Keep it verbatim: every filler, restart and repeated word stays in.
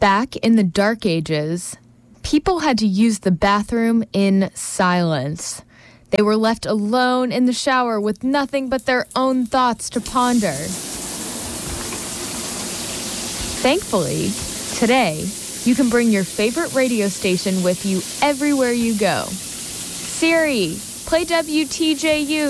Back in the dark ages, people had to use the bathroom in silence. They were left alone in the shower with nothing but their own thoughts to ponder. Thankfully, today, you can bring your favorite radio station with you everywhere you go. Siri, play W T J U